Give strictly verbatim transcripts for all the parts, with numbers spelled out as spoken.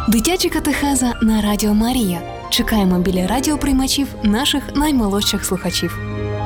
Дитяча катехеза на Радіо Марія. Чекаємо біля радіоприймачів наших наймолодших слухачів.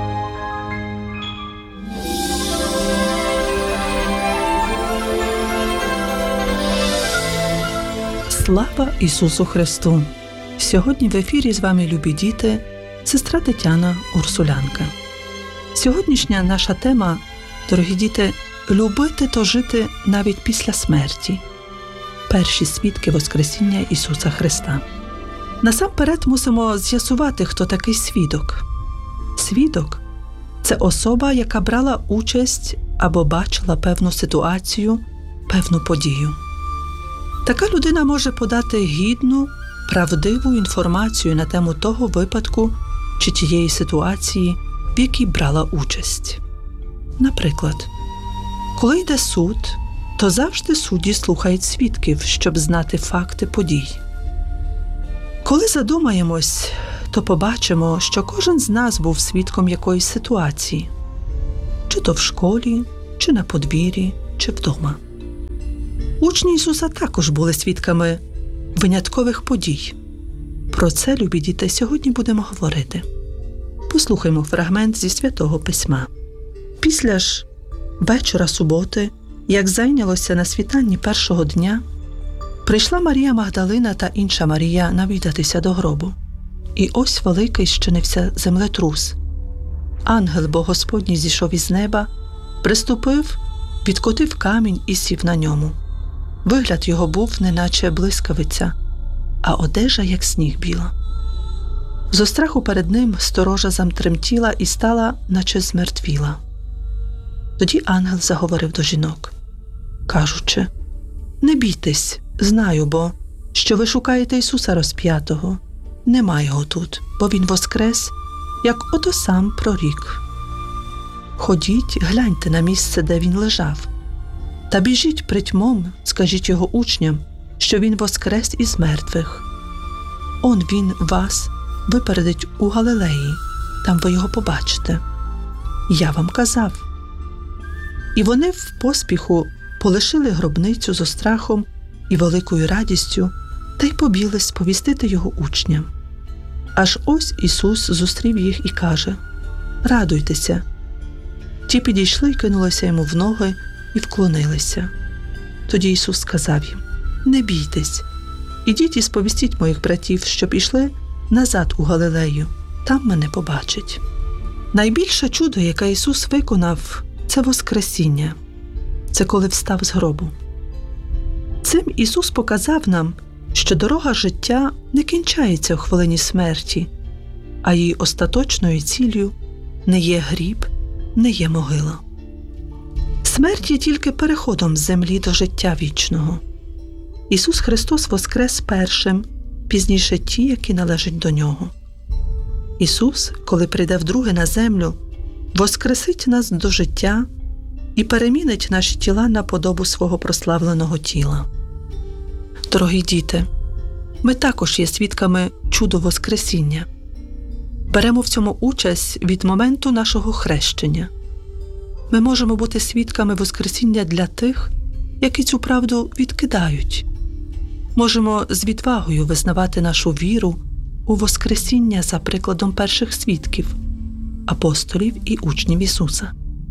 Слава Ісусу Христу! Сьогодні в ефірі з вами, любі діти, сестра Тетяна Урсулянка. Сьогоднішня наша тема, дорогі діти, любити то жити навіть після смерті. Перші свідки Воскресіння Ісуса Христа. Насамперед мусимо з'ясувати, хто такий свідок. Свідок – це особа, яка брала участь або бачила певну ситуацію, певну подію. Така людина може подати гідну, правдиву інформацію на тему того випадку чи тієї ситуації, в якій брала участь. Наприклад, коли йде суд, то завжди судді слухають свідків, щоб знати факти подій. Коли задумаємось, то побачимо, що кожен з нас був свідком якоїсь ситуації. Чи то в школі, чи на подвір'ї, чи вдома. Учні Ісуса також були свідками виняткових подій. Про це, любі діти, сьогодні будемо говорити. Послухаймо фрагмент зі Святого Письма. Після ж вечора суботи, як зайнялося на світанні першого дня, прийшла Марія Магдалина та інша Марія навідатися до гробу. І ось великий щинився землетрус. Ангел Бог Господній зійшов із неба, приступив, відкотив камінь і сів на ньому. Вигляд його був, неначе блискавиця, а одежа, як сніг біла. Зо страху перед ним сторожа замтремтіла і стала, наче змертвіла. Тоді ангел заговорив до жінок, кажучи: «Не бійтесь, знаю бо, що ви шукаєте Ісуса розп'ятого. Нема його тут, бо Він воскрес, як ото сам прорік. Ходіть, гляньте на місце, де Він лежав. Та біжіть притьмом, скажіть його учням, що Він воскрес із мертвих. Он Він вас випередить у Галилеї, там ви його побачите. Я вам казав». І вони в поспіху полишили гробницю зо страхом і великою радістю, та й побігли сповістити його учням. Аж ось Ісус зустрів їх і каже: «Радуйтеся». Ті підійшли й кинулися йому в ноги і вклонилися. Тоді Ісус сказав їм: «Не бійтесь, ідіть і сповістіть моїх братів, щоб ішли назад у Галилею, там мене побачать». Найбільше чудо, яке Ісус виконав, це Воскресіння. Це коли встав з гробу. Цим Ісус показав нам, що дорога життя не кінчається у хвилині смерті, а її остаточною ціллю не є гріб, не є могила. Смерть є тільки переходом з землі до життя вічного. Ісус Христос воскрес першим, пізніше ті, які належать до Нього. Ісус, коли прийде вдруге на землю, воскресить нас до життя і перемінить наші тіла на подобу свого прославленого тіла. Дорогі діти, ми також є свідками чудо Воскресіння. Беремо в цьому участь від моменту нашого хрещення. Ми можемо бути свідками Воскресіння для тих, які цю правду відкидають. Можемо з відвагою визнавати нашу віру у Воскресіння за прикладом перших свідків – апостолів і учнів Ісуса.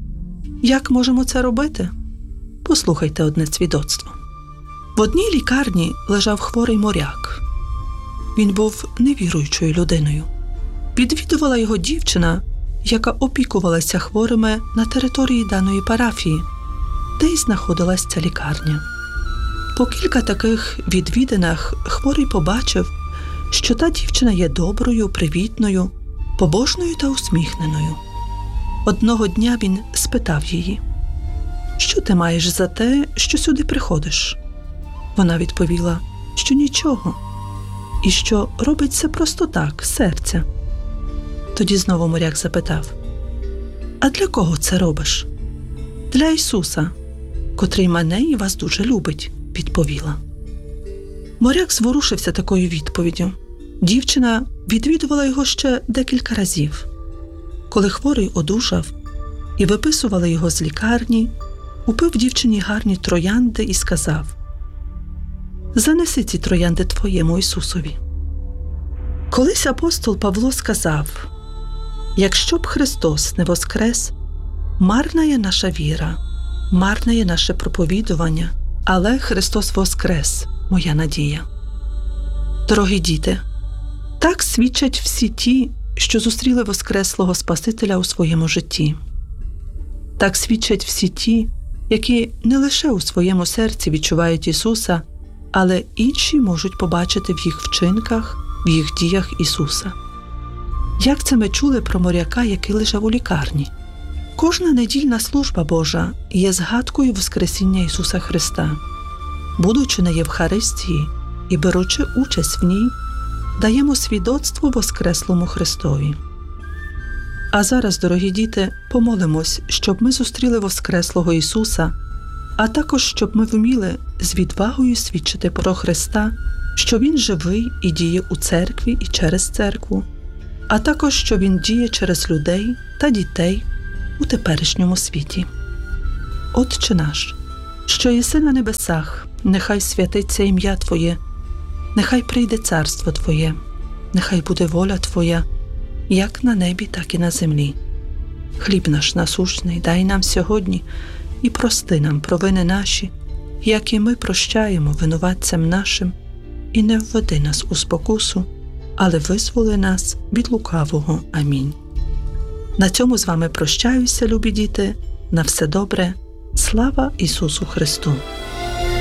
Як можемо це робити? Послухайте одне свідоцтво. В одній лікарні лежав хворий моряк. Він був невіруючою людиною. Відвідувала його дівчина, яка опікувалася хворими на території даної парафії, де й знаходилась ця лікарня. По кілька таких відвідинах хворий побачив, що та дівчина є доброю, привітною, побожною та усміхненою. Одного дня він спитав її: «Що ти маєш за те, що сюди приходиш?» Вона відповіла, що нічого, і що робить це просто так, з серця. Тоді знову моряк запитав: «А для кого це робиш?» «Для Ісуса, котрий мене і вас дуже любить», – відповіла. Моряк зворушився такою відповіддю. Дівчина відвідувала його ще декілька разів. Коли хворий одужав і виписували його з лікарні, купив дівчині гарні троянди і сказав: занеси ці троянди твоєму Ісусові. Колись апостол Павло сказав: «Якщо б Христос не воскрес, марна є наша віра, марне є наше проповідування, але Христос воскрес, моя надія». Дорогі діти, так свідчать всі ті, що зустріли воскреслого Спасителя у своєму житті. Так свідчать всі ті, які не лише у своєму серці відчувають Ісуса, але інші можуть побачити в їх вчинках, в їх діях Ісуса. Як це ми чули про моряка, який лежав у лікарні? Кожна недільна служба Божа є згадкою Воскресіння Ісуса Христа. Будучи на Євхаристії і беручи участь в ній, даємо свідоцтво Воскреслому Христові. А зараз, дорогі діти, помолимось, щоб ми зустріли Воскреслого Ісуса, а також, щоб ми вміли з відвагою свідчити про Христа, що Він живий і діє у церкві і через церкву, а також, що Він діє через людей та дітей у теперішньому світі. Отче наш, що єси на небесах, нехай святиться ім'я Твоє, нехай прийде царство Твоє, нехай буде воля Твоя, як на небі, так і на землі. Хліб наш насущний дай нам сьогодні і прости нам провини наші, як і ми прощаємо винуватцям нашим, і не введи нас у спокусу, але визволи нас від лукавого. Амінь. На цьому з вами прощаюся, любі діти. На все добре. Слава Ісусу Христу!